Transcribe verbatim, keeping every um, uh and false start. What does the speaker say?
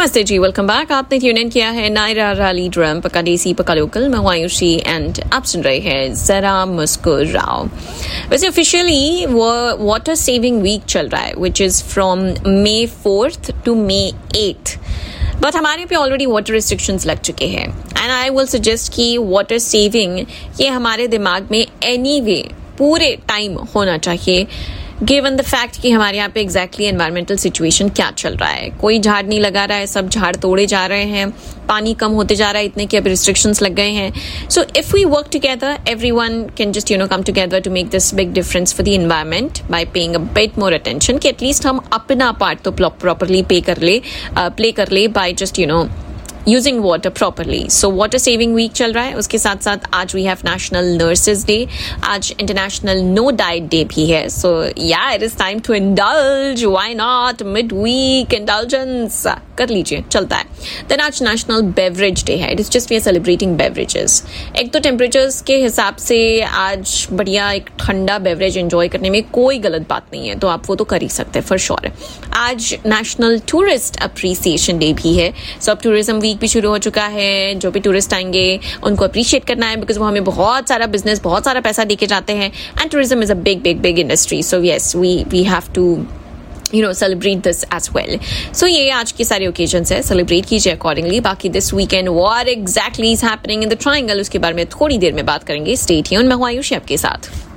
नमस्ते जी, welcome back. आपने tune in किया है नायरा रैली ड्रम पक्का देसी पक्का लोकल। मैं हूं आयुषी एंड आप सुन रहे हैं जरा मुस्कुराओ। वैसे ऑफिशियली वो वाटर सेविंग वीक चल रहा है which is from May fourth to may eighth, but हमारे पे ऑलरेडी वाटर रिस्ट्रिक्शंस लग चुके हैं एंड आई विल सजेस्ट कि वाटर सेविंग ये हमारे दिमाग में एनी वे पूरे टाइम होना चाहिए, गिवन द फैक्ट कि हमारे यहाँ पे एग्जैक्टली एनवायरमेंटल सिचुएशन क्या चल रहा है। कोई झाड़ नहीं लगा रहा है, सब झाड़ तोड़े जा रहे हैं, पानी कम होते जा रहा है इतने कि अब रिस्ट्रिक्शंस लग गए हैं। So if we work together everyone can just you know come together to make this big difference for the environment bye paying a bit more attention कि एटलीस्ट हम अपना पार्ट तो प्रॉपरली पे कर ले प्ले कर ले by just you know using water properly. So water saving week चल रहा है, उसके साथ साथ आज we have national nurses day, आज इंटरनेशनल नो डाइट डे भी है। सो या it is time to indulge, why not, mid week indulgence कर लीजिए, चलता है। देन आज नेशनल बेवरेज डे है, it is just we are celebrating beverages. एक तो टेम्परेचर्स के हिसाब से आज बढ़िया एक ठंडा बेवरेज एंजॉय करने में कोई गलत बात नहीं है, तो आप वो तो कर ही सकते हैं फॉर श्योर। आज नेशनल टूरिस्ट अप्रिसिएशन डे भी है। सो अब टूरिज्म वीक भी शुरू हो चुका है, जो भी टूरिस्ट आएंगे उनको अप्रिशिएट करना है बिकॉज वो हमें बहुत सारा बिजनेस, बहुत सारा पैसा देके जाते हैं and tourism is a big big big industry. So yes we we have to you know celebrate this as well. सो ये आज के सारे ओकेजन्स है, सेलिब्रेट कीजिए अकॉर्डिंगली। बाकी this weekend what exactly is happening in the triangle उसके बारे में थोड़ी देर में बात करेंगे। स्टे ट्यून्ड, मैं हूं आयुषी आपके साथ।